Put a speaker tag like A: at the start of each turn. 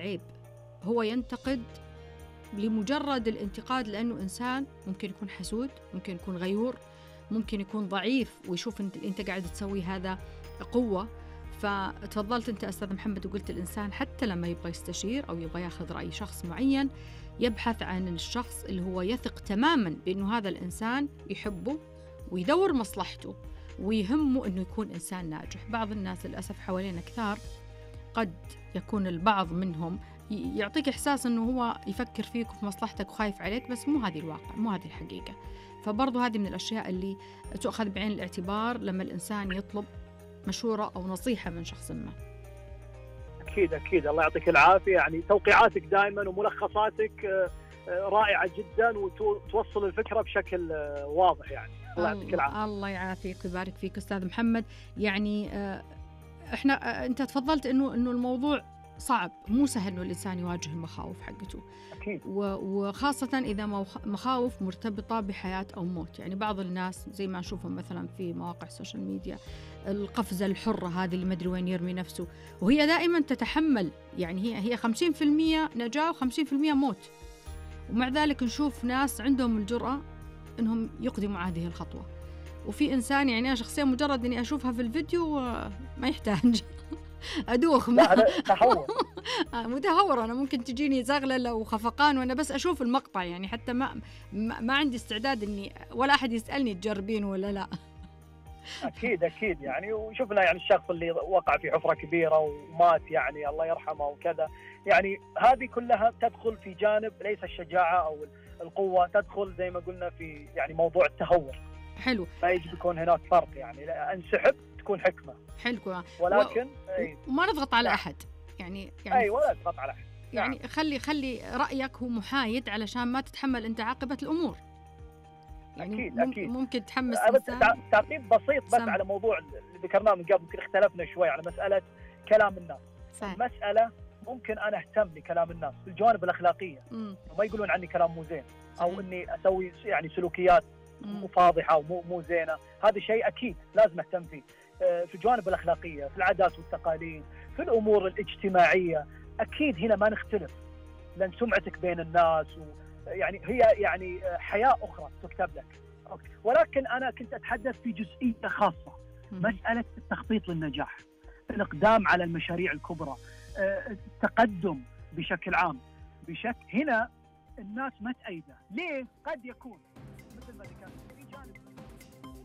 A: العيب، هو ينتقد لمجرد الانتقاد، لأنه إنسان ممكن يكون حسود، ممكن يكون غيور، ممكن يكون ضعيف ويشوف أنت قاعد تسوي هذا قوة. فتفضلت أنت أستاذ محمد وقلت الإنسان حتى لما يبغى يستشير أو يبغى ياخذ رأي شخص معين يبحث عن الشخص اللي هو يثق تماما بأنه هذا الإنسان يحبه ويدور مصلحته ويهمه أنه يكون إنسان ناجح. بعض الناس للأسف حوالينا كثار قد يكون البعض منهم يعطيك إحساس أنه هو يفكر فيك وفي مصلحتك وخايف عليك، بس مو هذه الواقع، مو هذه الحقيقة. فبرضو هذه من الأشياء اللي تؤخذ بعين الاعتبار لما الإنسان يطلب مشورة أو نصيحة من شخص ما.
B: أكيد أكيد، الله يعطيك العافية. يعني توقيعاتك دائما وملخصاتك رائعة جدا وتوصل الفكرة بشكل واضح. يعني الله يعطيك العافية.
A: الله يعافيك ويبارك فيك أستاذ محمد. يعني أنت تفضلت إنه الموضوع صعب، مو سهل إنه الإنسان يواجه المخاوف حقته.
B: أكيد.
A: وخاصة إذا مخاوف مرتبطة بحياة أو موت. يعني بعض الناس زي ما نشوفهم مثلا في مواقع السوشيال ميديا، القفزة الحرة هذه اللي مدري وين يرمي نفسه، وهي دائما تتحمل، يعني هي 50% نجاة و50% موت، ومع ذلك نشوف ناس عندهم الجرأة إنهم يقدموا هذه الخطوة. وفي إنسان يعني أنا شخصيا مجرد إني أشوفها في الفيديو ما يحتاج أدوخ.
B: لا تهور.
A: متهور أنا، ممكن تجيني زغللة وخفقان وأنا بس أشوف المقطع، يعني حتى ما عندي استعداد إني ولا أحد يسألني تجربين ولا لا.
B: أكيد أكيد. يعني وشفنا يعني الشخص اللي وقع في حفرة كبيرة ومات، يعني الله يرحمه وكذا. يعني هذه كلها تدخل في جانب ليس الشجاعة أو القوة، تدخل زي ما قلنا في يعني موضوع التهور.
A: حلو.
B: فيجب يكون هناك فرق، يعني انسحب تكون حكمة.
A: حلو.
B: ولكن
A: وما نضغط على أحد، يعني
B: ولا تضغط على أحد.
A: يعني خلي رأيك هو محايد علشان ما تتحمل أنت عاقبة الأمور. يعني
B: أكيد.
A: ممكن تحمس
B: تعقيب بسيط بس على موضوع اللي ذكرناه من قبل. ممكن اختلفنا شوي على مسألة كلام الناس. مسألة ممكن أنا أهتم لكلام الناس في الجوانب الأخلاقية، وما يقولون عني كلام مو زين أو إني أسوي يعني سلوكيات فاضحة ومو زينة. هذا شيء أكيد لازم أهتم فيه في الجوانب الأخلاقية، في العادات والتقاليد، في الأمور الاجتماعية. أكيد هنا ما نختلف، لأن سمعتك بين الناس يعني هي يعني حياة أخرى تكتب لك. ولكن أنا كنت أتحدث في جزئية خاصة، مسألة التخطيط للنجاح، الإقدام على المشاريع الكبرى، التقدم بشكل عام. هنا الناس ما تأيده. ليه؟ قد يكون